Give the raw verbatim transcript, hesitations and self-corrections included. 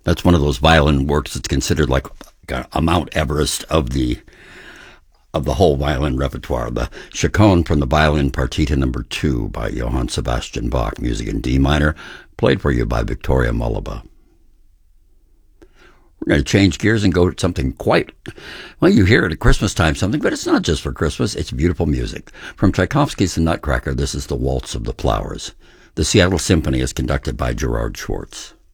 That's one of those violin works that's considered like a Mount Everest of the of the whole violin repertoire. The Chaconne from the Violin Partita Number Two by Johann Sebastian Bach, music in D minor, played for you by Victoria Mullaba. We're going to change gears and go to something quite, well, you hear it at Christmas time, something, but it's not just for Christmas. It's beautiful music. From Tchaikovsky's The Nutcracker, this is the Waltz of the Flowers. The Seattle Symphony is conducted by Gerard Schwartz.